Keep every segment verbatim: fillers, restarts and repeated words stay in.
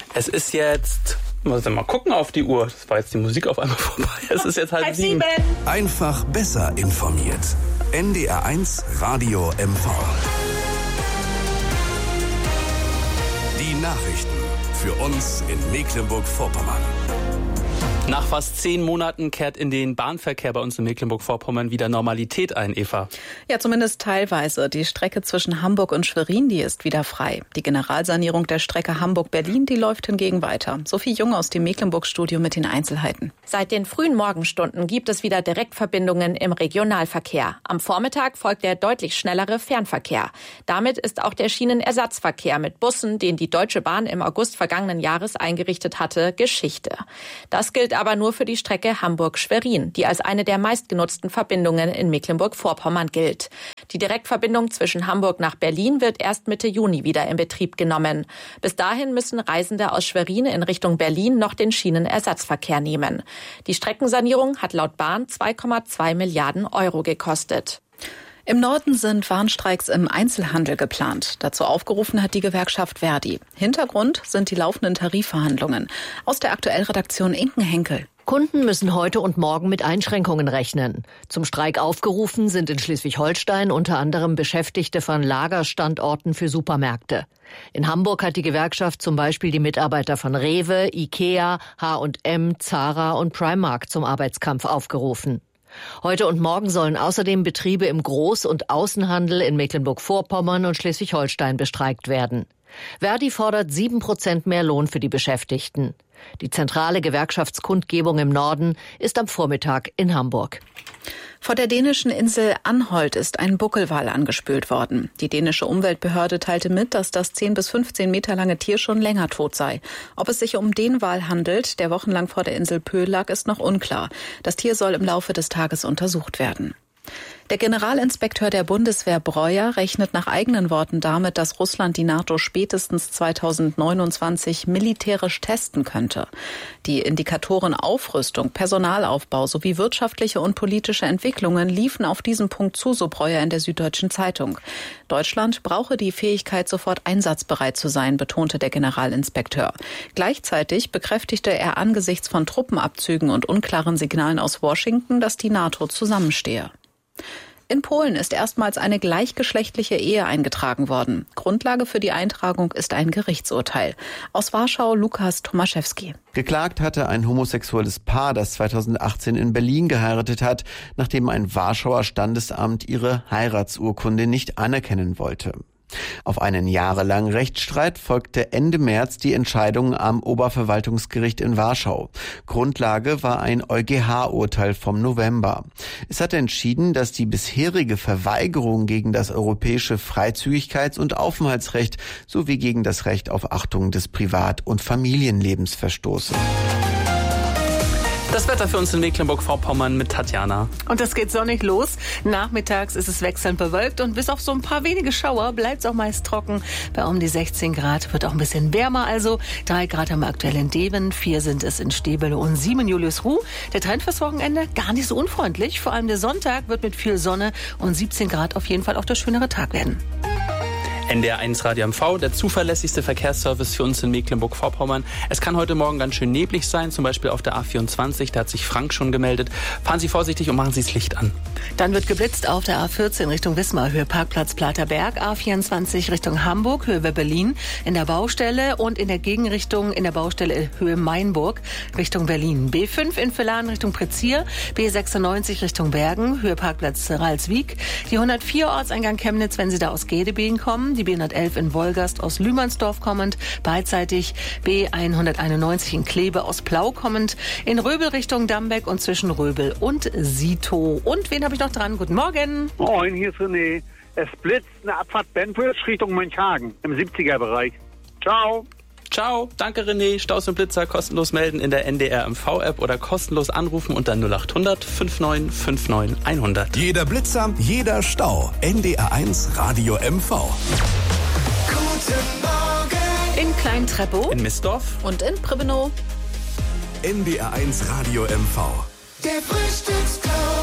Es ist jetzt, muss ich mal gucken auf die Uhr. Das war jetzt die Musik auf einmal vorbei. Es ist jetzt halb sieben. Einfach besser informiert. N D R eins Radio M V. Die Nachrichten für uns in Mecklenburg-Vorpommern. Nach fast zehn Monaten kehrt in den Bahnverkehr bei uns in Mecklenburg-Vorpommern wieder Normalität ein, Eva. Ja, zumindest teilweise. Die Strecke zwischen Hamburg und Schwerin, die ist wieder frei. Die Generalsanierung der Strecke Hamburg-Berlin, die läuft hingegen weiter. Sophie Jung aus dem Mecklenburg-Studio mit den Einzelheiten. Seit den frühen Morgenstunden gibt es wieder Direktverbindungen im Regionalverkehr. Am Vormittag folgt der deutlich schnellere Fernverkehr. Damit ist auch der Schienenersatzverkehr mit Bussen, den die Deutsche Bahn im August vergangenen Jahres eingerichtet hatte, Geschichte. Das gilt aber nur für die Strecke Hamburg-Schwerin, die als eine der meistgenutzten Verbindungen in Mecklenburg-Vorpommern gilt. Die Direktverbindung zwischen Hamburg nach Berlin wird erst Mitte Juni wieder in Betrieb genommen. Bis dahin müssen Reisende aus Schwerin in Richtung Berlin noch den Schienenersatzverkehr nehmen. Die Streckensanierung hat laut Bahn zwei Komma zwei Milliarden Euro gekostet. Im Norden sind Warnstreiks im Einzelhandel geplant. Dazu aufgerufen hat die Gewerkschaft Verdi. Hintergrund sind die laufenden Tarifverhandlungen. Aus der Aktuellredaktion Inken Henkel. Kunden müssen heute und morgen mit Einschränkungen rechnen. Zum Streik aufgerufen sind in Schleswig-Holstein unter anderem Beschäftigte von Lagerstandorten für Supermärkte. In Hamburg hat die Gewerkschaft zum Beispiel die Mitarbeiter von Rewe, Ikea, H und M, Zara und Primark zum Arbeitskampf aufgerufen. Heute und morgen sollen außerdem Betriebe im Groß- und Außenhandel in Mecklenburg-Vorpommern und Schleswig-Holstein bestreikt werden. Verdi fordert sieben Prozent mehr Lohn für die Beschäftigten. Die zentrale Gewerkschaftskundgebung im Norden ist am Vormittag in Hamburg. Vor der dänischen Insel Anholt ist ein Buckelwal angespült worden. Die dänische Umweltbehörde teilte mit, dass das zehn bis fünfzehn Meter lange Tier schon länger tot sei. Ob es sich um den Wal handelt, der wochenlang vor der Insel Pöhl lag, ist noch unklar. Das Tier soll im Laufe des Tages untersucht werden. Der Generalinspekteur der Bundeswehr Breuer rechnet nach eigenen Worten damit, dass Russland die NATO spätestens zweitausendneunundzwanzig militärisch testen könnte. Die Indikatoren Aufrüstung, Personalaufbau sowie wirtschaftliche und politische Entwicklungen liefen auf diesen Punkt zu, so Breuer in der Süddeutschen Zeitung. Deutschland brauche die Fähigkeit, sofort einsatzbereit zu sein, betonte der Generalinspekteur. Gleichzeitig bekräftigte er angesichts von Truppenabzügen und unklaren Signalen aus Washington, dass die NATO zusammenstehe. In Polen ist erstmals eine gleichgeschlechtliche Ehe eingetragen worden. Grundlage für die Eintragung ist ein Gerichtsurteil. Aus Warschau Lukas Tomaszewski. Geklagt hatte ein homosexuelles Paar, das zweitausendachtzehn in Berlin geheiratet hat, nachdem ein Warschauer Standesamt ihre Heiratsurkunde nicht anerkennen wollte. Auf einen jahrelangen Rechtsstreit folgte Ende März die Entscheidung am Oberverwaltungsgericht in Warschau. Grundlage war ein EuGH-Urteil vom November. Es hatte entschieden, dass die bisherige Verweigerung gegen das europäische Freizügigkeits- und Aufenthaltsrecht sowie gegen das Recht auf Achtung des Privat- und Familienlebens verstoße. Das Wetter für uns in Mecklenburg-Vorpommern mit Tatjana. Und es geht sonnig los. Nachmittags ist es wechselnd bewölkt und bis auf so ein paar wenige Schauer bleibt es auch meist trocken. Bei um die sechzehn Grad, wird auch ein bisschen wärmer also. Drei Grad haben wir aktuell in Deven, vier sind es in Stebele und sieben in Juliusruh. Der Trend fürs Wochenende gar nicht so unfreundlich. Vor allem der Sonntag wird mit viel Sonne und siebzehn Grad auf jeden Fall auch der schönere Tag werden. N D R eins Radio M V, der zuverlässigste Verkehrsservice für uns in Mecklenburg-Vorpommern. Es kann heute Morgen ganz schön neblig sein, zum Beispiel auf der A vierundzwanzig, da hat sich Frank schon gemeldet. Fahren Sie vorsichtig und machen Sie das Licht an. Dann wird geblitzt auf der A vierzehn Richtung Wismar, Höhe Parkplatz Platerberg, A vierundzwanzig Richtung Hamburg, Höhe Berlin, in der Baustelle und in der Gegenrichtung in der Baustelle Höhe Mainburg Richtung Berlin. B fünf in Villaren Richtung Prezier, B sechsundneunzig Richtung Bergen, Höhe Parkplatz Ralswiek, die hundertvier Ortseingang Chemnitz, wenn Sie da aus Gedebeen kommen, die B hundertelf in Wolgast aus Lühmannsdorf kommend, beidseitig B hunderteinundneunzig in Kleve aus Plau kommend, in Röbel Richtung Dambeck und zwischen Röbel und Sito. Und wen habe ich noch dran? Guten Morgen. Moin, hier ist René. Es blitzt eine Abfahrt Bentwitz Richtung Mönchhagen im siebziger-Bereich. Ciao. Ciao, danke René. Staus und Blitzer kostenlos melden in der N D R M V-App oder kostenlos anrufen unter null acht hundert neunundfünfzig neunundfünfzig hundert. Jeder Blitzer, jeder Stau. N D R eins Radio M V. Guten Morgen. In Klein-Treppow, In Missdorf Und in Pribenow. N D R eins Radio M V. Der Frühstücksclub.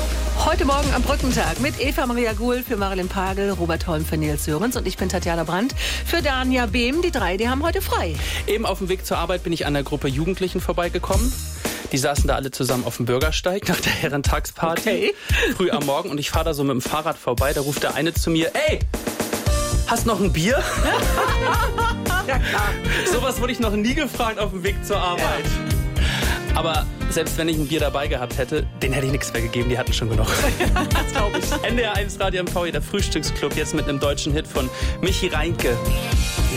Heute Morgen am Brückentag mit Eva Maria Guhl für Marilyn Pagel, Robert Holm für Nils Sörens und ich bin Tatjana Brandt für Dania Behm. Die drei, die haben heute frei. Eben auf dem Weg zur Arbeit bin ich an einer Gruppe Jugendlichen vorbeigekommen. Die saßen da alle zusammen auf dem Bürgersteig nach der Herrentagsparty. Okay. Früh am Morgen und ich fahre da so mit dem Fahrrad vorbei. Da ruft der eine zu mir, ey, hast noch ein Bier? Ja, klar. Sowas wurde ich noch nie gefragt auf dem Weg zur Arbeit. Ja. Aber selbst wenn ich ein Bier dabei gehabt hätte, den hätte ich nichts mehr gegeben, die hatten schon genug. Das glaube ich. N D R eins Radio M V, der Frühstücksclub, jetzt mit einem deutschen Hit von Michi Reinke.